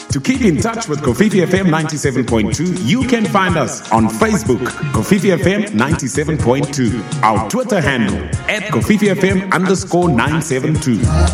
To keep in touch with Kofifi FM 97.2, you can find us on Facebook, Kofifi FM 97.2. Our Twitter handle @KofifiFM_972.